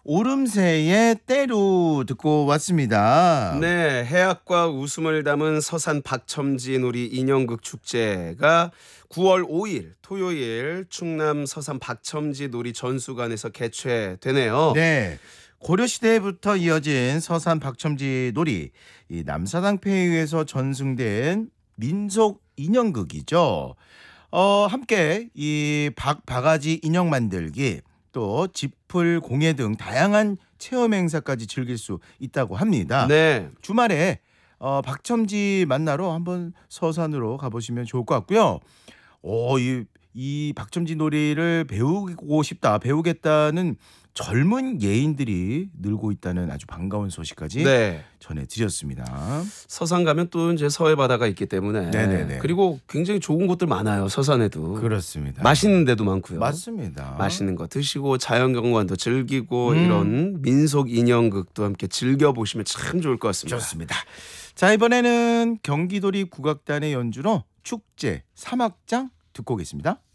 오름새의 때로 듣고 왔습니다. 네, 해학과 웃음을 담은 서산 박첨지 놀이 인형극 축제가 9월 5일 토요일 충남 서산 박첨지 놀이 전수관에서 개최되네요. 네. 고려시대부터 이어진 서산 박첨지 놀이, 이 남사당패에 의해서 전승된 민속 인형극이죠. 함께 이 바가지 인형 만들기, 또 지풀 공예 등 다양한 체험 행사까지 즐길 수 있다고 합니다. 네, 주말에 박첨지 만나러 한번 서산으로 가보시면 좋을 것 같고요. 이 박첨지 놀이를 배우고 싶다, 배우겠다는 젊은 예인들이 늘고 있다는 아주 반가운 소식까지 네. 전해드렸습니다. 서산 가면 또 이제 서해 바다가 있기 때문에 네네네. 그리고 굉장히 좋은 곳들 많아요. 서산에도 그렇습니다. 맛있는 데도 많고요. 맞습니다. 맛있는 거 드시고 자연경관도 즐기고 음. 이런 민속 인형극도 함께 즐겨보시면 참 좋을 것 같습니다. 좋습니다. 자, 이번에는 경기도립 국악단의 연주로 축제 3악장 듣고 오겠습니다.